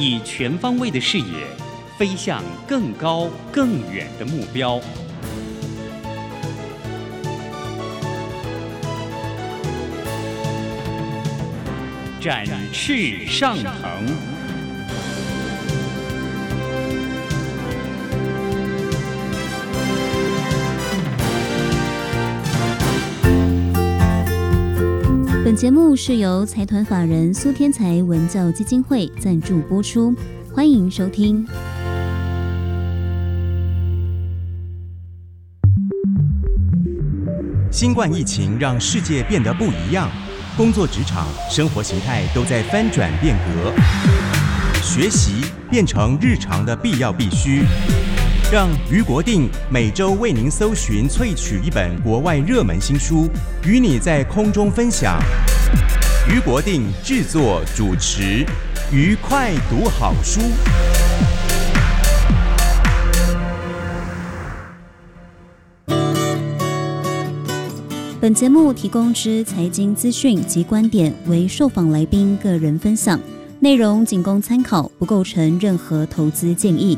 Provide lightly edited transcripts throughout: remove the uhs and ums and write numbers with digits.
以全方位的视野飞向更高更远的目标。展翅上腾。 本节目是由财团法人苏天才文教基金会赞助播出，欢迎收听。 新冠疫情让世界变得不一样，工作职场、生活形态都在翻转变革，学习变成日常的必要必须。让余国定每周为您搜寻萃取一本国外热门新书，与你在空中分享。余国定制作主持，愉快读好书。 本节目提供之财经资讯及观点为受访来宾个人分享，内容仅供参考，不构成任何投资建议。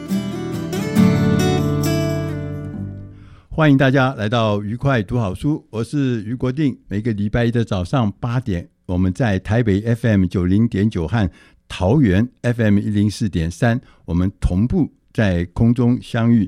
欢迎大家来到愉快读好书，我是余国定。每个礼拜一的早上8点，我们在台北 FM90.9 和桃园 FM104.3，我们同步在空中相遇。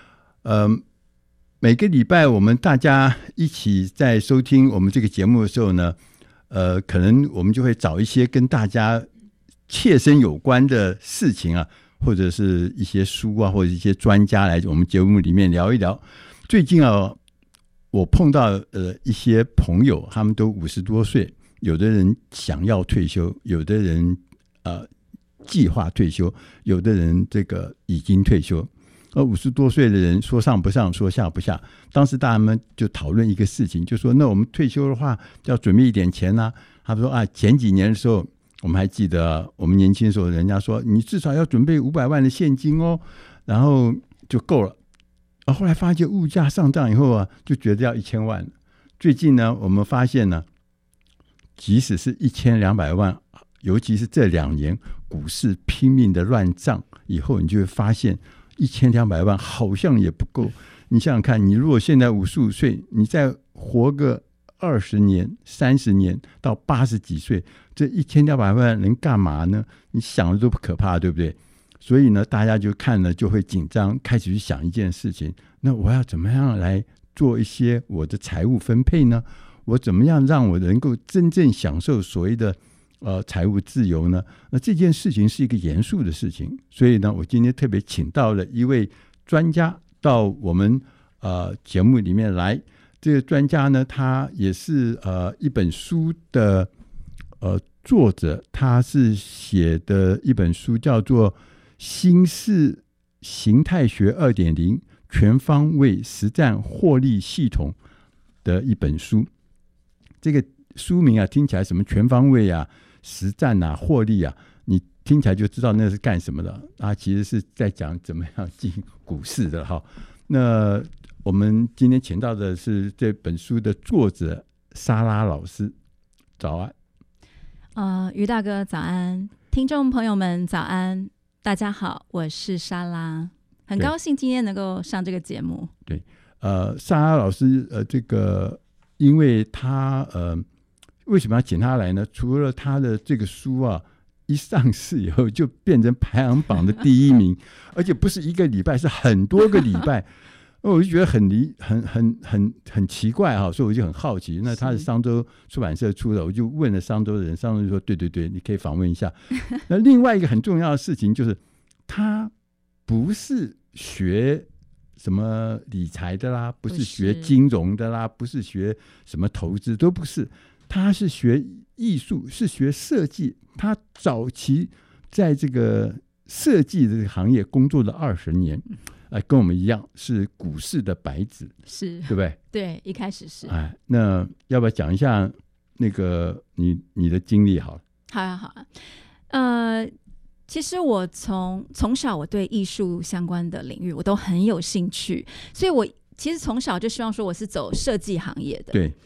每个礼拜我们大家一起在收听我们这个节目的时候呢，可能我们就会找一些跟大家切身有关的事情啊，或者是一些书啊，或者一些专家来我们节目里面聊一聊。最近啊，我碰到一些朋友，他们都50多岁，有的人想要退休，有的人计划退休，有的人这个已经退休。而50多岁的人说上不上，说下不下。当时大家们就讨论一个事情，就说那我们退休的话要准备一点钱啊。他说啊，前几年的时候，我们还记得我们年轻的时候，人家说你至少要准备500万的现金哦，然后就够了。后来发现物价上涨以后啊，就觉得要1000万。最近呢，我们发现呢，即使是1200万，尤其是这2年股市拼命的乱涨以后，你就会发现1200万好像也不够。你想想看，你如果现在55岁，你再活个20年、30年到80几岁，这1200万能干嘛呢？你想的都不可怕，对不对？所以呢，大家就看了就会紧张，开始去想一件事情，那我要怎么样来做一些我的财务分配呢？我怎么样让我能够真正享受所谓的财务自由呢？那这件事情是一个严肃的事情，所以呢，我今天特别请到了一位专家到我们节目里面来。这个专家呢，他也是一本书的作者，他是写的一本书叫做新式形态学 2.0 全方位实战获利系统的一本书。这个书名啊，听起来什么全方位啊、实战啊、获利啊，你听起来就知道那是干什么的啊，其实是在讲怎么样进股市的哈。那我们今天请到的是这本书的作者莎拉老师，早安。 余大哥早安，听众朋友们早安，大家好，我是莎拉，很高兴今天能够上这个节目。 对，莎拉老师，这个因为他为什么要请他来呢？除了他的这个书啊，一上市以后就变成排行榜的第1名，而且不是一个礼拜，是很多个礼拜。我就觉得很奇怪哈，所以我就很好奇。那他是商周出版社出的，我就问了商周的人，商周就说对，你可以访问一下。那另外一个很重要的事情就是，他不是学什么理财的啦，不是学金融的啦，不是学什么投资，都不是。他是学艺术，是学设计。他早期在这个设计这个行业工作了20年。跟我们一样是股市的白纸， 是， 对不对？ 对，一开始是。 那要不要讲一下那个你的经历好了？ 好啊。其实我从小我对艺术相关的领域我都很有兴趣，所以我其实从小就希望说我是走设计行业的。 对。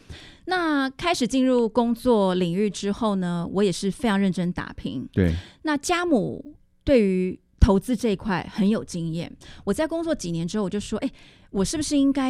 那开始进入工作领域之后呢，我也是非常认真打拼。 对， 那家母对于投资这一块很有经验，我在工作几年之后，我就说，我是不是应该